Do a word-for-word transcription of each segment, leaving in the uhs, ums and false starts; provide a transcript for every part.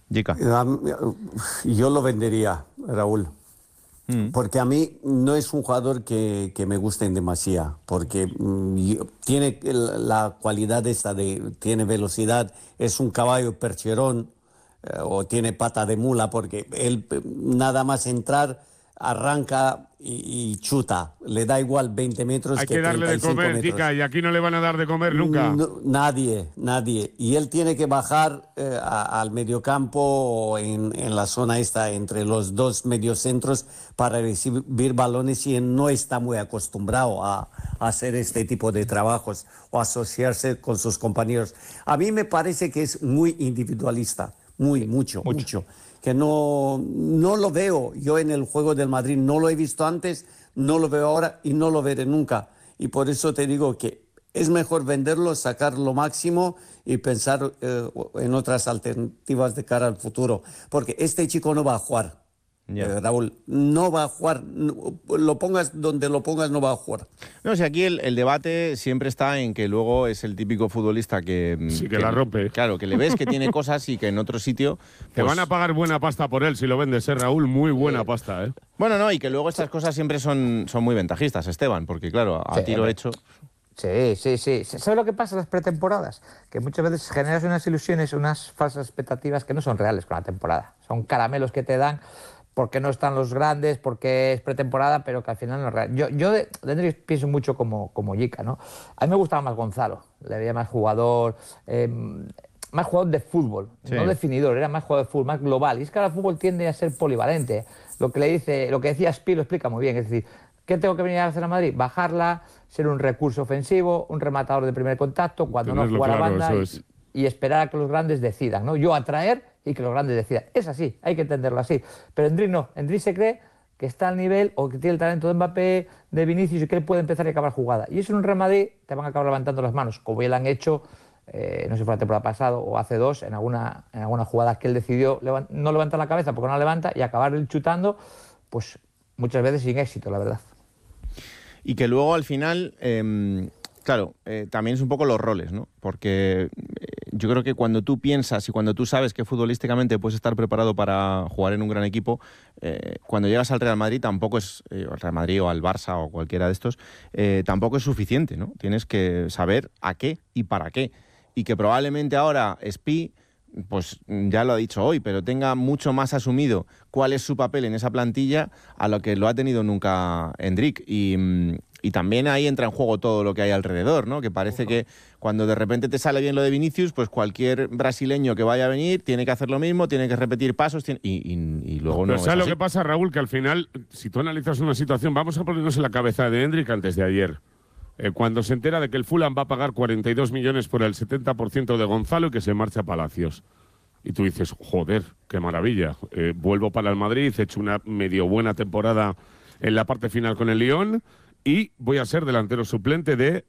Yeka. Yo lo vendería, Raúl. Mm. Porque a mí no es un jugador que, que me guste en demasía, porque mm, tiene la cualidad esta de, tiene velocidad, es un caballo percherón eh, o tiene pata de mula, porque él nada más entrar arranca y, y chuta, le da igual veinte metros. Hay que, que darle de comer, Yeka, y aquí no le van a dar de comer nunca. No, nadie, nadie. Y él tiene que bajar eh, a, al mediocampo o en, en la zona esta entre los dos mediocentros para recibir balones, y él no está muy acostumbrado a, a hacer este tipo de trabajos o asociarse con sus compañeros. A mí me parece que es muy individualista, muy, mucho, mucho. mucho. Que no, no lo veo yo en el juego del Madrid, no lo he visto antes, no lo veo ahora y no lo veré nunca. Y por eso te digo que es mejor venderlo, sacar lo máximo y pensar eh, en otras alternativas de cara al futuro. Porque este chico no va a jugar. Yeah. Eh, Raúl, no va a jugar, no, lo pongas donde lo pongas, no va a jugar. No, si aquí el, el debate siempre está en que luego es el típico futbolista que... Sí, que, que la rompe. Claro, que le ves que tiene cosas y que en otro sitio... Pues, te van a pagar buena pasta por él si lo vendes, ¿eh, Raúl? Muy buena eh, pasta, ¿eh? Bueno, no, y que luego estas cosas siempre son, son muy ventajistas, Esteban, porque claro, a sí, tiro eh, hecho... Sí, sí, sí. ¿Sabes lo que pasa en las pretemporadas? Que muchas veces generas unas ilusiones, unas falsas expectativas que no son reales con la temporada. Son caramelos que te dan... porque no están los grandes, porque es pretemporada, pero que al final no es real. Yo, yo de, de Endrick pienso mucho como, como Yeka, ¿no? A mí me gustaba más Gonzalo, le veía más jugador, eh, más jugador de fútbol, sí. No definidor, era más jugador de fútbol, más global. Y es que ahora el fútbol tiende a ser polivalente. Lo que le dice, lo que decía Spi lo explica muy bien, es decir, ¿qué tengo que venir a hacer a Madrid? Bajarla, ser un recurso ofensivo, un rematador de primer contacto, cuando Tenerlo no jugar claro, a banda y, es. y esperar a que los grandes decidan, ¿no? Yo atraer y que los grandes decidan. Es así, hay que entenderlo así. Pero Endrick no, Endrick se cree que está al nivel o que tiene el talento de Mbappé, de Vinicius, y que él puede empezar y acabar jugada. Y eso en un Real Madrid te van a acabar levantando las manos, como ya lo han hecho, eh, no sé si fue la temporada pasada o hace dos, en alguna, en alguna jugada que él decidió levant no levantar la cabeza porque no la levanta y acabar él chutando, pues muchas veces sin éxito, la verdad. Y que luego al final... Eh... Claro, eh, también es un poco los roles, ¿no? Porque eh, yo creo que cuando tú piensas y cuando tú sabes que futbolísticamente puedes estar preparado para jugar en un gran equipo, eh, cuando llegas al Real Madrid tampoco es, eh, al Real Madrid o al Barça o cualquiera de estos, eh, tampoco es suficiente, ¿no? Tienes que saber a qué y para qué. Y que probablemente ahora Spi, pues ya lo ha dicho hoy, pero tenga mucho más asumido cuál es su papel en esa plantilla a lo que lo ha tenido nunca Endrick. Y... Y también ahí entra en juego todo lo que hay alrededor, ¿no? Que parece uh-huh. que cuando de repente te sale bien lo de Vinicius, pues cualquier brasileño que vaya a venir tiene que hacer lo mismo, tiene que repetir pasos tiene... y, y, y luego no. Pero ¿sabes lo que pasa, Raúl? Que al final, si tú analizas una situación, vamos a ponernos en la cabeza de Endrick antes de ayer. Eh, cuando se entera de que el Fulham va a pagar cuarenta y dos millones por el setenta por ciento de Gonzalo y que se marcha a Palacios. Y tú dices, joder, qué maravilla. Eh, vuelvo para el Madrid, he hecho una medio buena temporada en la parte final con el Lyon... y voy a ser delantero suplente de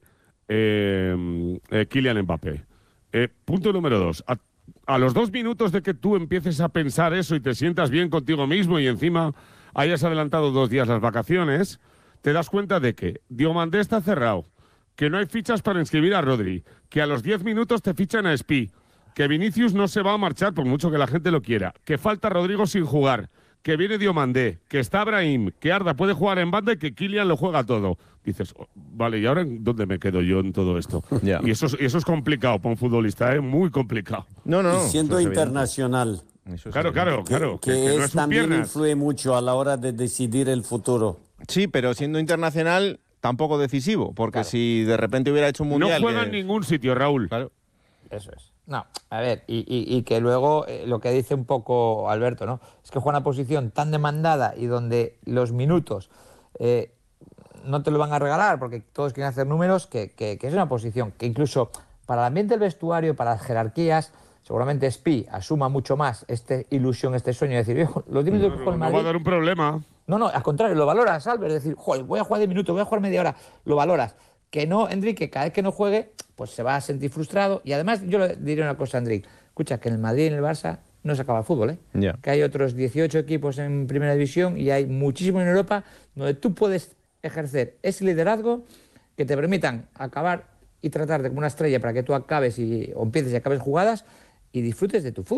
eh, eh, Kylian Mbappé. Eh, punto número dos. A, a los dos minutos de que tú empieces a pensar eso y te sientas bien contigo mismo y encima hayas adelantado dos días las vacaciones, te das cuenta de que Diomandé está cerrado, que no hay fichas para inscribir a Rodri, que a los diez minutos te fichan a Spi, que Vinicius no se va a marchar por mucho que la gente lo quiera, que falta Rodrigo sin jugar, que viene Diomandé, que está Brahim, que Arda puede jugar en banda y que Kylian lo juega todo. Dices, oh, vale, ¿y ahora dónde me quedo yo en todo esto? Yeah. Y eso, eso es complicado para un futbolista, ¿eh? Muy complicado. No, no, no. Y siendo eso internacional. Eso claro, claro, claro. Que, que, que es, no es también piernas. Influye mucho a la hora de decidir el futuro. Sí, pero siendo internacional, tampoco decisivo, porque claro. si de repente hubiera hecho un mundial... No juega que... en ningún sitio, Raúl. Claro. Eso es. No, a ver, y, y, y que luego eh, lo que dice un poco Alberto, ¿no? Es que juega una posición tan demandada y donde los minutos eh, no te lo van a regalar porque todos quieren hacer números, que, que, que es una posición que incluso para el ambiente del vestuario, para las jerarquías, seguramente Spi asuma mucho más esta ilusión, este sueño de decir, los diez minutos no, que juega el Madrid... No va a dar un problema. No, no, al contrario, lo valoras, Albert, es decir, joder, voy a jugar diez minutos, voy a jugar media hora, lo valoras. Que no, Endrick, que cada vez que no juegue, pues se va a sentir frustrado. Y además, yo le diré una cosa a Endrick. Escucha, que en el Madrid y en el Barça no se acaba el fútbol, ¿eh? Yeah. Que hay otros dieciocho equipos en Primera División y hay muchísimos en Europa donde tú puedes ejercer ese liderazgo que te permitan acabar y tratarte como una estrella para que tú acabes y, o empieces y acabes jugadas y disfrutes de tu fútbol.